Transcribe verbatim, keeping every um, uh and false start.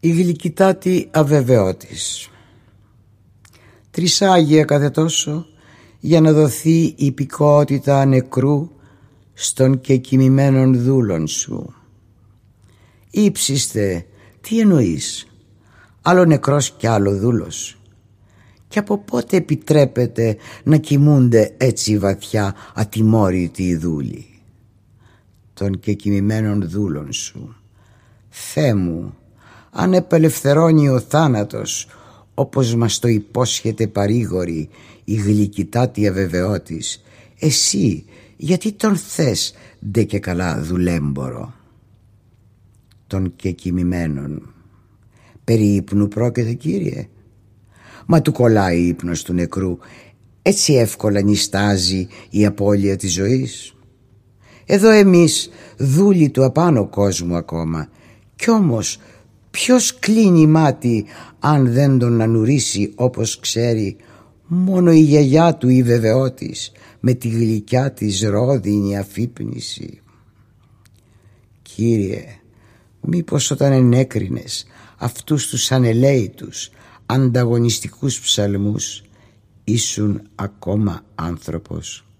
Η γλυκητάτη αβεβαιότης. Τρισάγια κάθε τόσο για να δοθεί η υπηκότητα νεκρού στον και κοιμημένων δούλων σου. Ήψιστε, τι εννοείς? Άλλο νεκρός κι άλλο δούλος. Και από πότε επιτρέπεται να κοιμούνται έτσι βαθιά ατιμόρυτοι οι δούλοι? Των και κοιμημένων δούλων σου. Θεέ μου, αν επελευθερώνει ο θάνατος, όπως μας το υπόσχεται παρήγορη η γλυκητάτη αβεβαιότης, εσύ γιατί τον θες ντε και καλά δουλέμπορο? Των και κοιμημένων. Περί ύπνου πρόκειται, Κύριε? Μα του κολλάει ύπνος του νεκρού, έτσι εύκολα νηστάζει η απώλεια της ζωής? Εδώ εμείς δούλοι του απάνω κόσμου ακόμα, κι όμως ποιος κλείνει μάτι αν δεν τον ανουρίσει όπως ξέρει? Μόνο η γιαγιά του η βεβαιότης με τη γλυκιά της ρόδινη αφύπνιση. Κύριε, μήπως όταν ενέκρινες αυτούς τους ανελαίητους ανταγωνιστικούς ψαλμούς ήσουν ακόμα άνθρωπος?